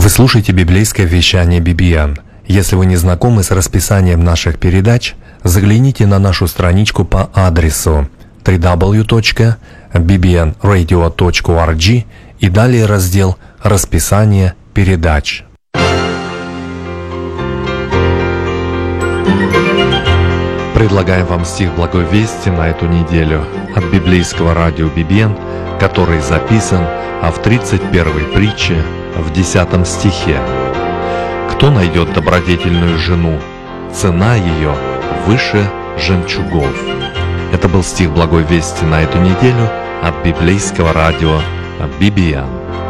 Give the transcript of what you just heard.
Вы слушаете библейское вещание BBN. Если вы не знакомы с расписанием наших передач, загляните на нашу страничку по адресу www.bbnradio.org и далее раздел «Расписание передач». Предлагаем вам стих Благой Вести на эту неделю от библейского радио BBN, который записан в 31-й притче в 10 стихе. «Кто найдет добродетельную жену? Цена ее выше жемчугов». Это был стих Благой Вести на эту неделю от библейского радио BBN.